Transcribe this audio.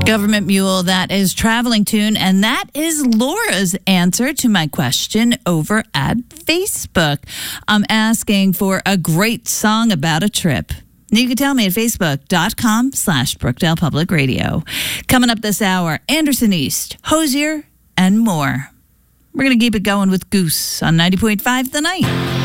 Government Mule, that is Traveling Tune, and that is Laura's answer to my question over at Facebook. I'm asking for a great song about a trip. You can tell me at facebook.com/Brookdale Public Radio. Coming up this hour, Anderson East, Hosier, and more. We're going to keep it going with Goose on 90.5 The Night.